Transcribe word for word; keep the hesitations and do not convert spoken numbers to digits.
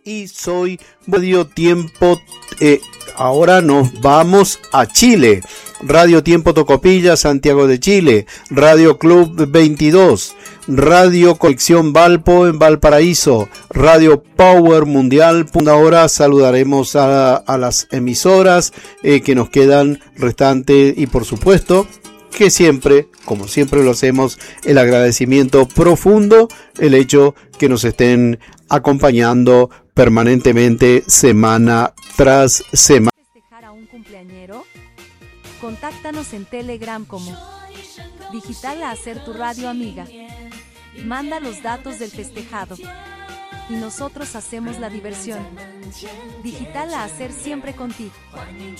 y soy Radio Tiempo. Eh, ahora nos vamos a Chile. Radio Tiempo Tocopilla, Santiago de Chile. Radio Club veintidós. Radio Conexión Valpo en Valparaíso. Radio Power Mundial. Ahora saludaremos a, a las emisoras eh, que nos quedan restantes y por supuesto que siempre, como siempre lo hacemos, el agradecimiento profundo, el hecho que nos estén acompañando permanentemente semana tras semana. ¿Festejar a un cumpleañero? Contáctanos en Telegram como Digital a Hacer tu Radio Amiga. Manda los datos del festejado y nosotros hacemos la diversión. Digital a Hacer siempre contigo.